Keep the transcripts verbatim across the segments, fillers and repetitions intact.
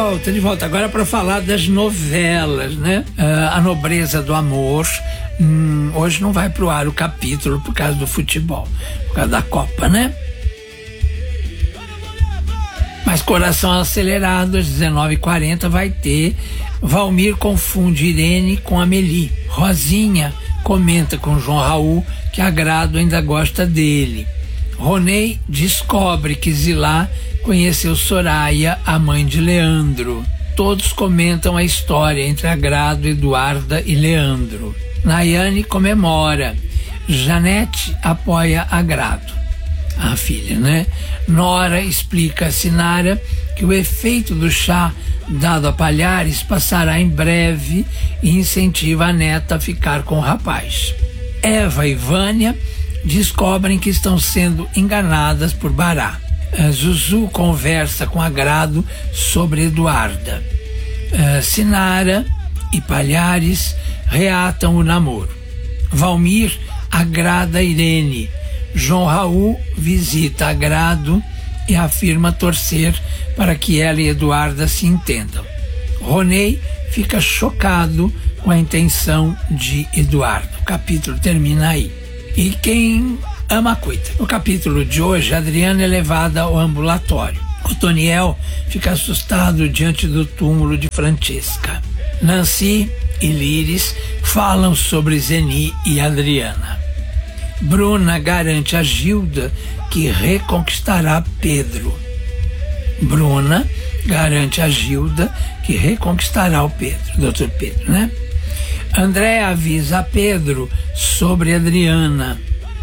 volta, de volta. Agora para falar das novelas, né? Uh, A Nobreza do Amor. Hum, hoje não vai pro ar o capítulo por causa do futebol, por causa da Copa, né? Mas Coração Acelerado, às dezenove e quarenta, vai ter Valmir confunde Irene com Amélie. Rosinha comenta com João Raul que Agrado ainda gosta dele. Ronei descobre que Zilá conheceu Soraya, a mãe de Leandro. Todos comentam a história entre Agrado, Eduarda e Leandro. Nayane comemora. Janete apoia Agrado, a filha, né? Nora explica a Sinara que o efeito do chá dado a Palhares passará em breve e incentiva a neta a ficar com o rapaz. Eva e Vânia descobrem que estão sendo enganadas por Bará. Uh, Zuzu conversa com Agrado sobre Eduarda. Uh, Sinara e Palhares reatam o namoro. Valmir agrada Irene. João Raul visita Agrado e afirma torcer para que ela e Eduarda se entendam. Ronei fica chocado com a intenção de Eduardo. O capítulo termina aí. E quem ama cuida. No capítulo de hoje, Adriana é levada ao ambulatório. Otoniel fica assustado diante do túmulo de Francesca. Nancy e Liris falam sobre Zeni e Adriana. Bruna garante a Gilda que reconquistará Pedro. Bruna garante a Gilda que reconquistará o Pedro, doutor Pedro, né? André avisa a Pedro sobre Adriana.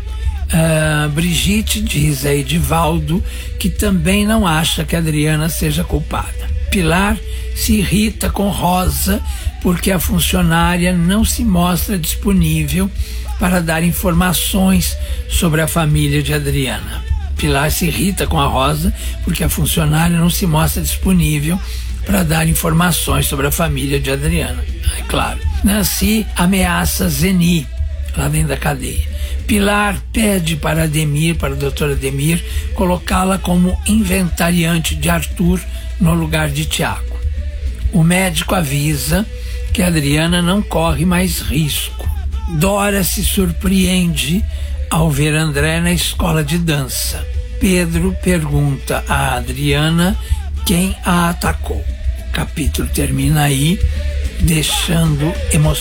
Uh, Brigitte diz a Edivaldo que também não acha que Adriana seja culpada. Pilar se irrita com Rosa porque a funcionária não se mostra disponível para dar informações sobre a família de Adriana. Pilar se irrita com a Rosa porque a funcionária não se mostra disponível para dar informações sobre a família de Adriana. É claro. Nancy ameaça Zeni lá dentro da cadeia. Pilar pede para Ademir, para o doutor Ademir, colocá-la como inventariante de Arthur no lugar de Tiago. O médico avisa que Adriana não corre mais risco. Dora se surpreende ao ver André na escola de dança. Pedro pergunta a Adriana quem a atacou. O capítulo termina aí, deixando emoções.